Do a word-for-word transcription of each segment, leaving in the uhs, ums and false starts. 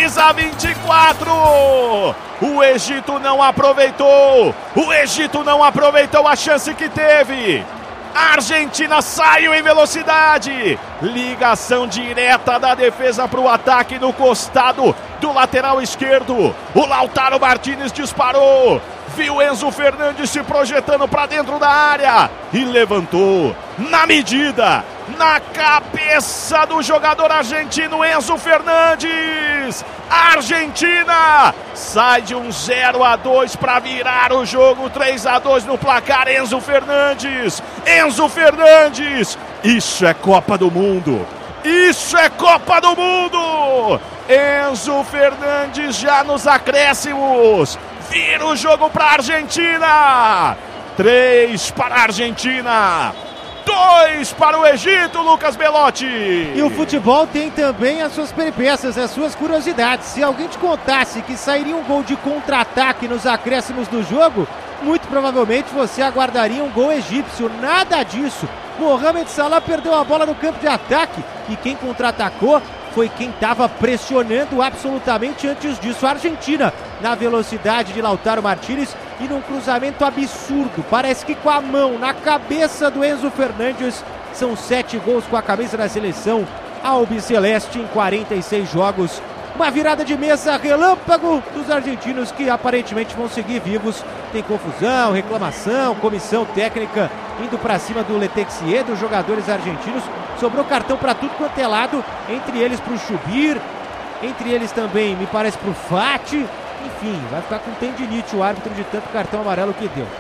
três a vinte e quatro. O Egito não aproveitou. O Egito não aproveitou a chance que teve. A Argentina saiu em velocidade. Ligação direta da defesa para o ataque no costado do lateral esquerdo. O Lautaro Martínez disparou. Viu Enzo Fernandes se projetando para dentro da área e levantou na medida, na cabeça do jogador argentino Enzo Fernandes. A Argentina sai de um zero a dois para virar o jogo, três a dois no placar. Enzo Fernandes, Enzo Fernandes, isso é Copa do Mundo, isso é Copa do Mundo. Enzo Fernandes já nos acréscimos, vira o jogo para a Argentina. Três para a Argentina, dois para o Egito, Lucas Belotti. E o futebol tem também as suas peripécias, as suas curiosidades. Se alguém te contasse que sairia um gol de contra-ataque nos acréscimos do jogo, muito provavelmente você aguardaria um gol egípcio. Nada disso. Mohamed Salah perdeu a bola no campo de ataque e quem contra-atacou foi quem estava pressionando absolutamente antes disso. A Argentina, na velocidade de Lautaro Martínez e num cruzamento absurdo. Parece que com a mão na cabeça do Enzo Fernandes. São sete gols com a camisa da seleção albiceleste em quarenta e seis jogos. Uma virada de mesa relâmpago dos argentinos que aparentemente vão seguir vivos. Tem confusão, reclamação, comissão técnica indo para cima do Letexier, dos jogadores argentinos. Sobrou cartão para tudo quanto é lado, entre eles para o Chubir, entre eles também, me parece, para o Fati. Enfim, vai ficar com tendinite o árbitro de tanto cartão amarelo que deu.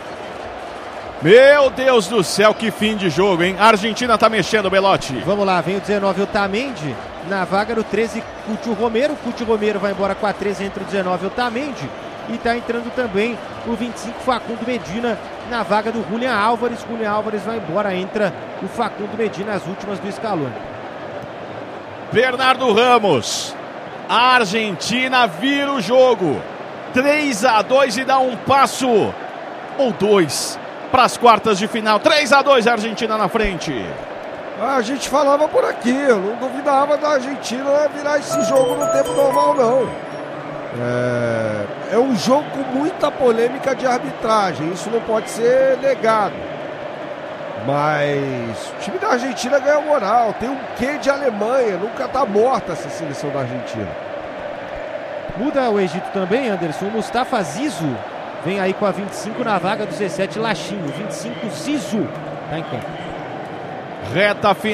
Meu Deus do céu, que fim de jogo, hein? A Argentina tá mexendo, Belotti. Vamos lá, vem o dezenove, Otamendi. Na vaga do treze, Coutinho Romero. Coutinho Romero vai embora com a treze, entre o dezenove, Otamendi. E tá entrando também o vinte e cinco, Facundo Medina, na vaga do Julián Álvares. Julián Álvares vai embora, entra o Facundo Medina, as últimas do Scaloni. Bernardo Ramos. A Argentina vira o jogo. três a dois e dá um passo, ou dois, para as quartas de final. três a dois, a Argentina na frente. A gente falava por aqui, eu não duvidava da Argentina virar esse jogo no tempo normal, não. É, é um jogo com muita polêmica de arbitragem, isso não pode ser negado. Mas o time da Argentina ganha moral, tem um quê de Alemanha, nunca tá morta essa seleção da Argentina. Muda o Egito também, Anderson. O Mustafa Zizou vem aí com a vinte e cinco na vaga do dezessete, Lachinho. vinte e cinco, Zizou tá em campo. Reta final.